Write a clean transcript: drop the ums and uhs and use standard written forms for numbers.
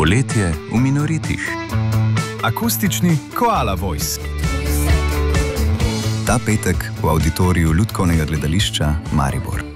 Poletje v Minoritih. Akustični Koala Voice. Ta petek v avditoriju Lutkovnega gledališča Maribor.